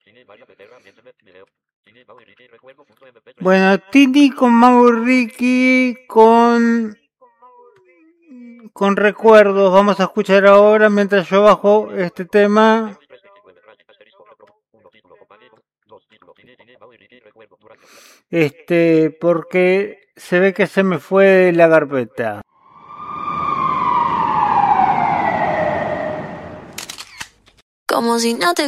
Bueno, Tini con Mau y Ricky con recuerdos. Vamos a escuchar ahora mientras yo bajo este tema. Porque se ve que se me fue la carpeta. Como si no te